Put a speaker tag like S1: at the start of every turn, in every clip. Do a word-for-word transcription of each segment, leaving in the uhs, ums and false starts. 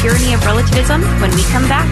S1: Tyranny of Relativism when we come back.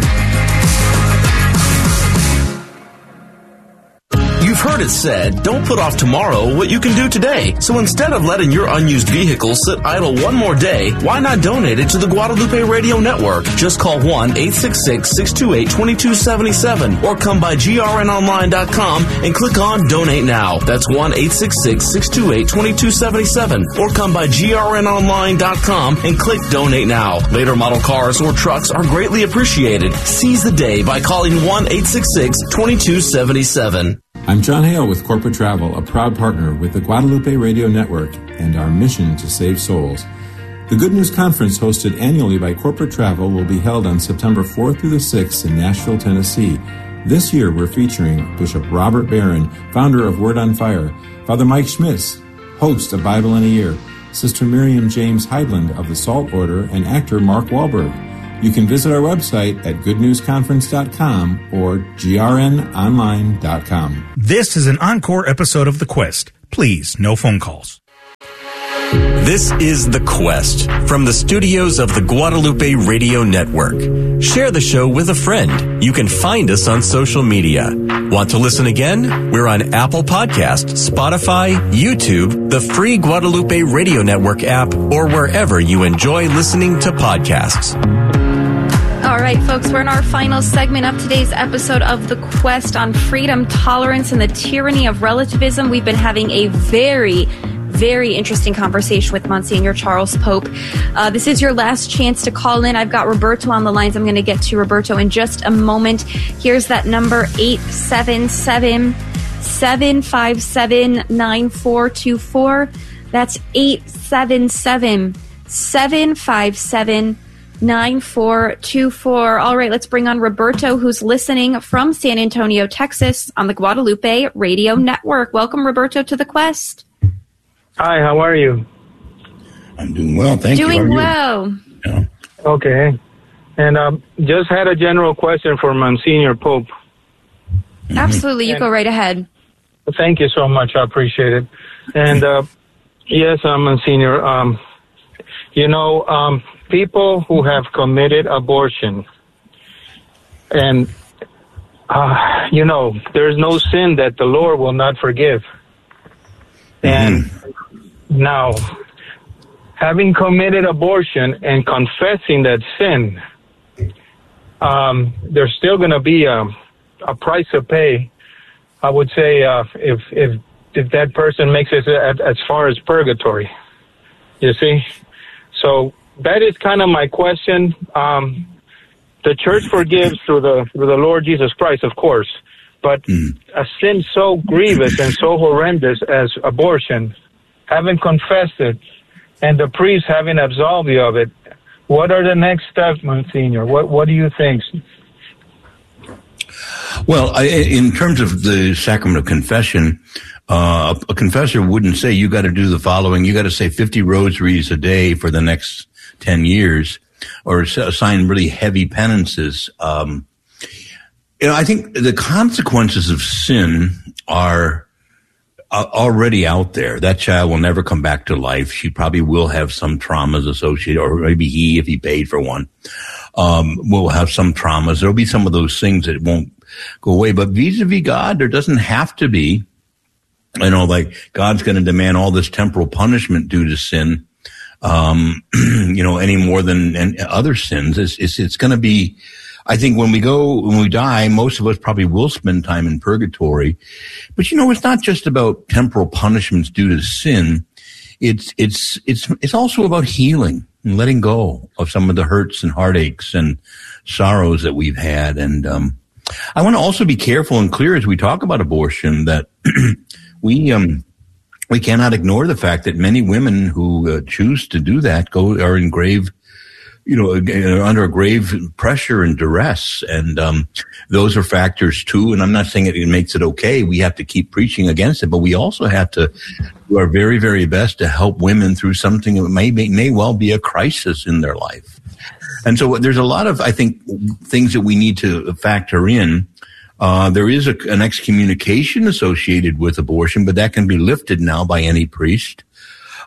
S2: You've heard it said, don't put off tomorrow what you can do today. So instead of letting your unused vehicle sit idle one more day, why not donate it to the Guadalupe Radio Network? Just call one eight six six, six two eight, two two seven seven or come by G R N online dot com and click on Donate Now. That's one eight six six, six two eight, two two seven seven or come by G R N online dot com and click Donate Now. Later model cars or trucks are greatly appreciated. Seize the day by calling one eight six six, two two seven seven.
S3: I'm John Hale with Corporate Travel, a proud partner with the Guadalupe Radio Network and our mission to save souls. The Good News Conference, hosted annually by Corporate Travel, will be held on September fourth through the sixth in Nashville, Tennessee. This year, we're featuring Bishop Robert Barron, founder of Word on Fire, Father Mike Schmitz, host of Bible in a Year, Sister Miriam James Heidland of the Salt Order, and actor Mark Wahlberg. You can visit our website at good news conference dot com or G R N online dot com.
S4: This is an encore episode of The Quest. Please, no phone calls.
S5: This is The Quest from the studios of the Guadalupe Radio Network. Share the show with a friend. You can find us on social media. Want to listen again? We're on Apple Podcasts, Spotify, YouTube, the free Guadalupe Radio Network app, or wherever you enjoy listening to podcasts.
S1: All right, folks, we're in our final segment of today's episode of The Quest on freedom, tolerance, and the tyranny of relativism. We've been having a very, very interesting conversation with Monsignor Charles Pope. Uh, this is your last chance to call in. I've got Roberto on the lines. I'm going to get to Roberto in just a moment. Here's that number, eight seven seven, seven five seven, nine four two four. That's eight seven seven, seven five seven, nine four two four. All right, let's bring on Roberto, who's listening from San Antonio, Texas, on the Guadalupe Radio Network. Welcome, Roberto, to The Quest.
S6: Hi, how are you?
S7: I'm doing well, thank
S1: doing
S7: you.
S1: Doing well.
S7: Yeah.
S6: Okay. And um, just had a general question for Monsignor Pope.
S1: Mm-hmm. Absolutely, you and, go right ahead.
S6: Thank you so much, I appreciate it. And uh, yes, uh, Monsignor, um, you know, um, people who have committed abortion, and, uh, you know, there's no sin that the Lord will not forgive. And mm-hmm. now, having committed abortion and confessing that sin, um, there's still going to be a, a price to pay. I would say uh, if if if that person makes it as, as far as purgatory, you see. So that is kind of my question. Um, the church forgives through the through the Lord Jesus Christ, of course, but mm. a sin so grievous and so horrendous as abortion, having confessed it, and the priest having absolved you of it, what are the next steps, Monsignor? What what do you think?
S7: Well, I, in terms of the sacrament of confession, uh, a confessor wouldn't say you got to do the following. You got to say fifty rosaries a day for the next ten years, or assign really heavy penances. Um, you know, I think the consequences of sin are uh, already out there. That child will never come back to life. She probably will have some traumas associated, or maybe he, if he paid for one, um, will have some traumas. There'll be some of those things that won't go away. But vis-a-vis God, there doesn't have to be, you know, like God's going to demand all this temporal punishment due to sin, um, you know, any more than and other sins. It's, it's, it's going to be, I think when we go, when we die, most of us probably will spend time in purgatory. But, you know, it's not just about temporal punishments due to sin. It's, it's, it's, it's also about healing and letting go of some of the hurts and heartaches and sorrows that we've had. And, um, I want to also be careful and clear as we talk about abortion that we um we cannot ignore the fact that many women who uh, choose to do that go are in grave, you know, uh, under a grave pressure and duress, and um those are factors too. And I'm not saying it, it makes it okay. We have to keep preaching against it, but we also have to do our very, very best to help women through something that may be, may well be a crisis in their life. And so there's a lot of, I think, things that we need to factor in. Uh, there is a, an excommunication associated with abortion, but that can be lifted now by any priest.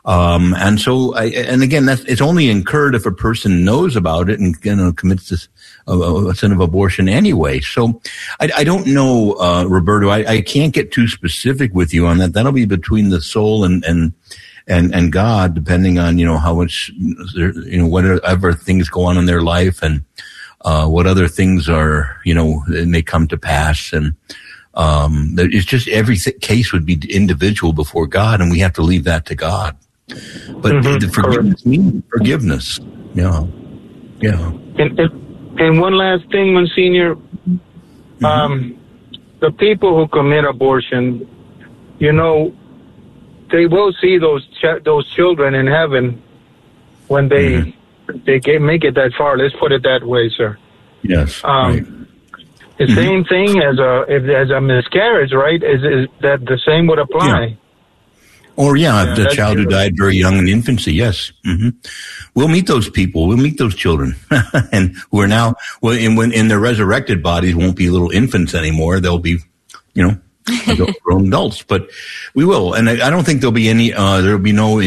S7: Um, and so, I, and again, that's, it's only incurred if a person knows about it and, you know, commits this, a, a sin of abortion anyway. So I, I don't know, uh, Roberto, I, I can't get too specific with you on that. That'll be between the soul and, and, and, and God, depending on, you know, how much, you know, whatever things go on in their life and, uh, what other things are, you know, may come to pass. And, um, it's just every th- case would be individual before God, and we have to leave that to God. But mm-hmm, the forgiveness means forgiveness. Yeah. Yeah.
S6: And, and, and one last thing, Monsignor, mm-hmm. um, the people who commit abortion, you know, they will see those ch- those children in heaven when they mm-hmm. they get, make it that far. Let's put it that way, sir.
S7: Yes.
S6: Um,
S7: right.
S6: The mm-hmm. same thing as a if as a miscarriage, right? Is is that the same would apply?
S7: Yeah. Or yeah,
S6: yeah
S7: the child true. who died very young in infancy. Yes. Mm-hmm. We'll meet those people. We'll meet those children, and who are now well in when in their resurrected bodies won't be little infants anymore. They'll be, you know, grown adults. But we will, and I, I don't think there'll be any. Uh, there'll be no